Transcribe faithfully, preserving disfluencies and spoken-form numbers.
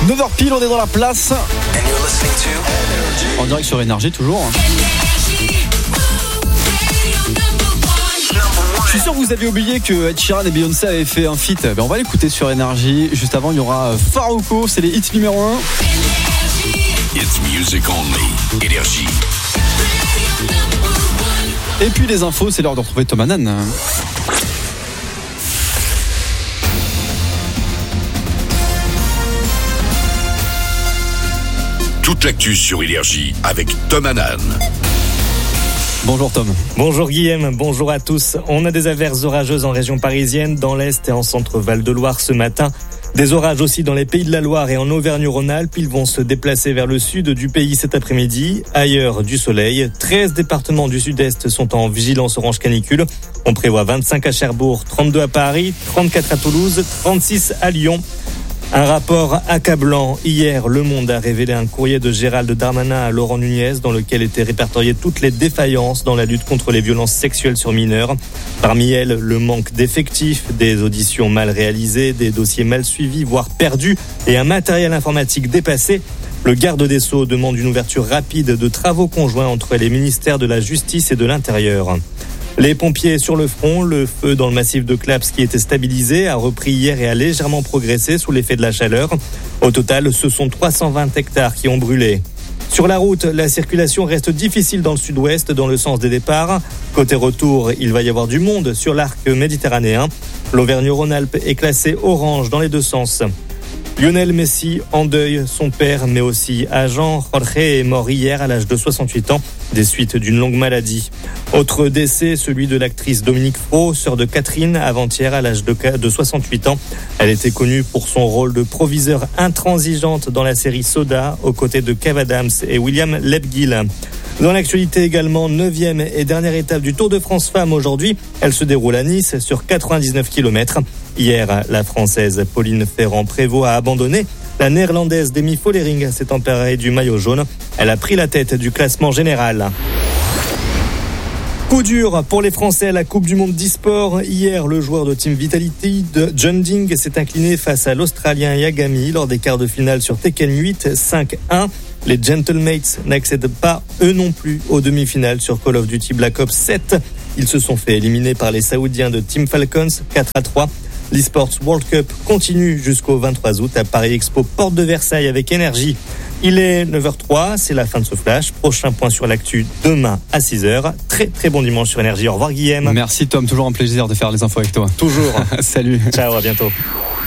neuf heures pile, on est dans la place. En direct sur Énergie toujours. Je suis sûr que vous avez oublié que Ed Sheeran et Beyoncé avaient fait un feat. Ben on va l'écouter sur Énergie. Juste avant, il y aura Farruko, c'est les hits numéro un. It's music only. Énergie. Et puis les infos, c'est l'heure de retrouver Tom Hanan. Toute l'actu sur Énergie avec Tom Hanan. Bonjour Tom. Bonjour Guillaume, bonjour à tous. On a des averses orageuses en région parisienne, dans l'Est et en centre Val-de-Loire ce matin. Des orages aussi dans les Pays de la Loire et en Auvergne-Rhône-Alpes. Ils vont se déplacer vers le sud du pays cet après-midi. Ailleurs, du soleil. treize départements du sud-est sont en vigilance orange canicule. On prévoit vingt-cinq à Cherbourg, trente-deux à Paris, trente-quatre à Toulouse, trente-six à Lyon. Un rapport accablant. Hier, Le Monde a révélé un courrier de Gérald Darmanin à Laurent Nunez dans lequel étaient répertoriées toutes les défaillances dans la lutte contre les violences sexuelles sur mineurs. Parmi elles, le manque d'effectifs, des auditions mal réalisées, des dossiers mal suivis, voire perdus, et un matériel informatique dépassé. Le garde des Sceaux demande une ouverture rapide de travaux conjoints entre les ministères de la Justice et de l'Intérieur. Les pompiers sur le front, le feu dans le massif de Claps qui était stabilisé a repris hier et a légèrement progressé sous l'effet de la chaleur. Au total, ce sont trois cent vingt hectares qui ont brûlé. Sur la route, la circulation reste difficile dans le sud-ouest, dans le sens des départs. Côté retour, il va y avoir du monde sur l'arc méditerranéen. L'Auvergne-Rhône-Alpes est classée orange dans les deux sens. Lionel Messi en deuil, son père, mais aussi agent. Jorge est mort hier à l'âge de soixante-huit ans, des suites d'une longue maladie. Autre décès, celui de l'actrice Dominique Fro, sœur de Catherine, avant-hier à l'âge de soixante-huit ans. Elle était connue pour son rôle de proviseur intransigeante dans la série Soda, aux côtés de Kev Adams et William Lebguil. Dans l'actualité également, neuvième et dernière étape du Tour de France Femmes aujourd'hui. Elle se déroule à Nice sur quatre-vingt-dix-neuf kilomètres. Hier, la Française Pauline Ferrand-Prévot a abandonné. La Néerlandaise Demi Vollering s'est emparée du maillot jaune. Elle a pris la tête du classement général. Coup dur pour les Français à la Coupe du Monde d'e-sport. Hier, le joueur de Team Vitality de Junding s'est incliné face à l'Australien Yagami lors des quarts de finale sur Tekken huit, cinq un. Les Gentlemates n'accèdent pas, eux non plus, aux demi-finales sur Call of Duty Black Ops sept. Ils se sont fait éliminer par les Saoudiens de Team Falcons, quatre à trois. L'eSports World Cup continue jusqu'au vingt-trois août à Paris Expo, porte de Versailles avec Énergie. Il est neuf heures trois, c'est la fin de ce flash. Prochain point sur l'actu demain à six heures. Très très bon dimanche sur Énergie. Au revoir Guillaume. Merci Tom, toujours un plaisir de faire les infos avec toi. Toujours. Salut. Ciao, à bientôt.